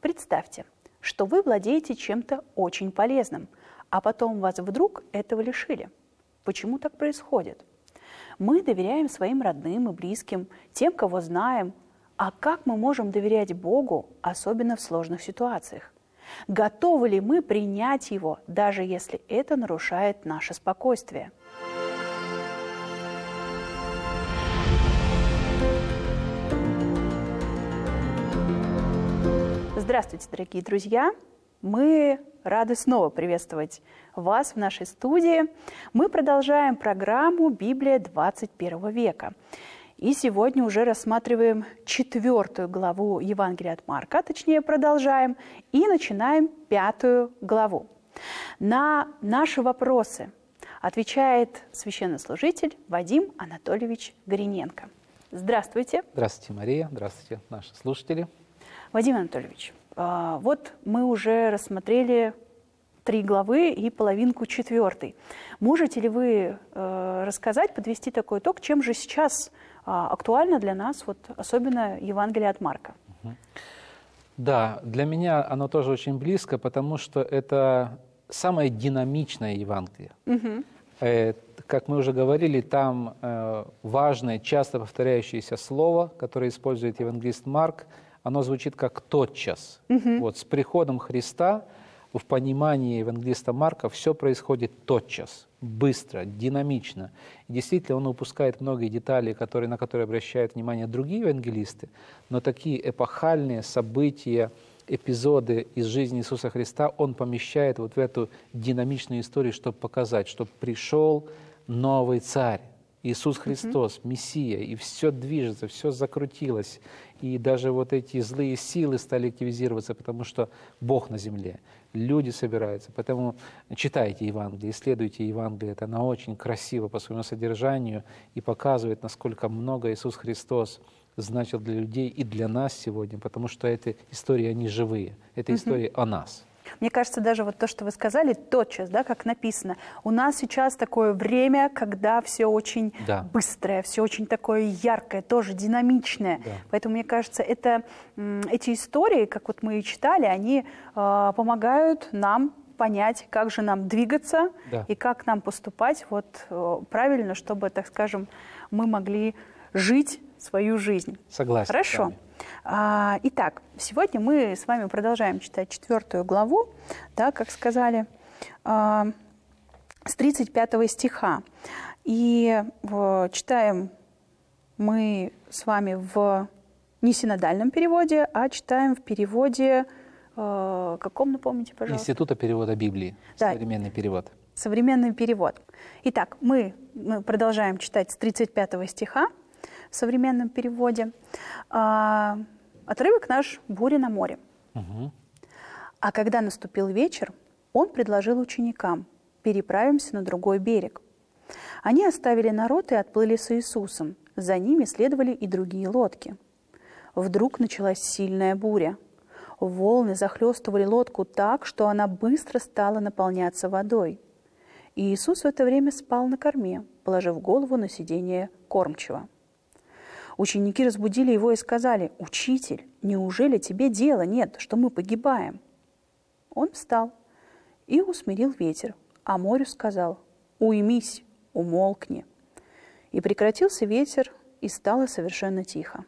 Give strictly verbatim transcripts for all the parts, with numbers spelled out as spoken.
Представьте, что вы владеете чем-то очень полезным, а потом вас вдруг этого лишили. Почему так происходит? Мы доверяем своим родным и близким, тем, кого знаем. А как мы можем доверять Богу, особенно в сложных ситуациях? Готовы ли мы принять Его, даже если это нарушает наше спокойствие? Здравствуйте, дорогие друзья! Мы рады снова приветствовать вас в нашей студии. Мы продолжаем программу «Библия двадцать первого века». И сегодня уже рассматриваем четвертую главу Евангелия от Марка, точнее продолжаем, и начинаем пятую главу. На наши вопросы отвечает священнослужитель Вадим Анатольевич Гориненко. Здравствуйте. Здравствуйте, Мария. Здравствуйте, наши слушатели. Вадим Анатольевич, вот мы уже рассмотрели три главы и половинку четвертой. Можете ли вы рассказать, подвести такой итог, чем же сейчас актуально для нас, вот, особенно Евангелие от Марка? Да, для меня оно тоже очень близко, потому что это самое динамичное Евангелие. Угу. Э, как мы уже говорили, там э, важное, часто повторяющееся слово, которое использует евангелист Марк, оно звучит как «тотчас». Угу. Вот, с приходом Христа в понимании евангелиста Марка все происходит тотчас, быстро, динамично. И действительно, он упускает многие детали, которые, на которые обращают внимание другие евангелисты, но такие эпохальные события, эпизоды из жизни Иисуса Христа он помещает вот в эту динамичную историю, чтобы показать, что пришел новый царь, Иисус Христос, mm-hmm. Мессия, и все движется, все закрутилось. И даже вот эти злые силы стали активизироваться, потому что Бог на земле, люди собираются. Поэтому читайте Евангелие, исследуйте Евангелие. Это оно очень красиво по своему содержанию и показывает, насколько много Иисус Христос значил для людей и для нас сегодня, потому что эти истории, они живые. Это mm-hmm. истории о нас. Мне кажется, даже вот то, что вы сказали, тотчас, да, как написано, у нас сейчас такое время, когда все очень да. быстрое, все очень такое яркое, тоже динамичное. Да. Поэтому, мне кажется, это, эти истории, как вот мы и читали, они э, помогают нам понять, как же нам двигаться да. и как нам поступать вот, э, правильно, чтобы, так скажем, мы могли жить свою жизнь. Согласен. Хорошо. А, итак, сегодня мы с вами продолжаем читать четвертую главу, да, как сказали, а, с тридцать пятого стиха. И в, читаем мы с вами в не синодальном переводе, а читаем в переводе, а, каком, напомните, пожалуйста? Института перевода Библии, да. Современный перевод. Современный перевод. Итак, мы, мы продолжаем читать с тридцать пятого стиха. В современном переводе. А, отрывок наш «Буря на море». Угу. «А когда наступил вечер, он предложил ученикам: переправимся на другой берег. Они оставили народ и отплыли с Иисусом. За ними следовали и другие лодки. Вдруг началась сильная буря. Волны захлестывали лодку так, что она быстро стала наполняться водой. И Иисус в это время спал на корме, положив голову на сиденье кормчего. Ученики разбудили его и сказали: «Учитель, неужели тебе дела нет, что мы погибаем?» Он встал и усмирил ветер, а морю сказал: «Уймись, умолкни». И прекратился ветер, и стало совершенно тихо.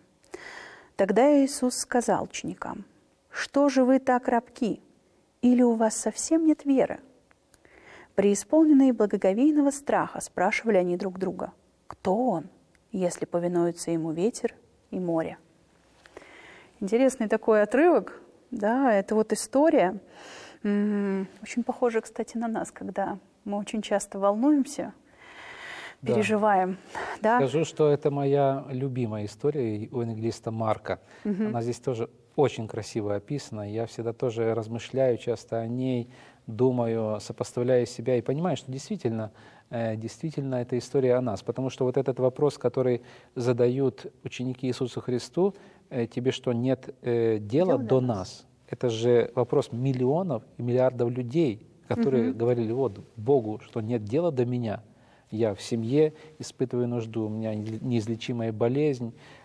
Тогда Иисус сказал ученикам: «Что же вы так робки? Или у вас совсем нет веры?» Преисполненные благоговейного страха спрашивали они друг друга: «Кто он, если повинуются ему ветер и море?» Интересный такой отрывок, да, это вот история, м-м, очень похожа, кстати, на нас, когда мы очень часто волнуемся, переживаем. Да. Да. Скажу, что это моя любимая история у евангелиста Марка. Угу. Она здесь тоже очень красиво описана. Я всегда тоже размышляю часто о ней, думаю, сопоставляю себя и понимаю, что действительно, действительно это история о нас. Потому что вот этот вопрос, который задают ученики Иисусу Христу, тебе что, нет э, дела Дел до нас? нас? Это же вопрос миллионов и миллиардов людей, которые угу. говорили: вот, Богу, что нет дела до меня. Я в семье испытываю нужду, у меня неизлечимая болезнь,